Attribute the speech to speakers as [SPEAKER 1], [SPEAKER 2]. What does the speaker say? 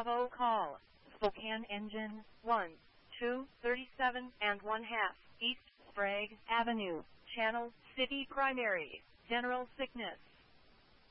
[SPEAKER 1] Bravo call. Spokane engine 1, 2, 37 and 1/2 East Sprague Avenue, Channel City Primary, General Sickness.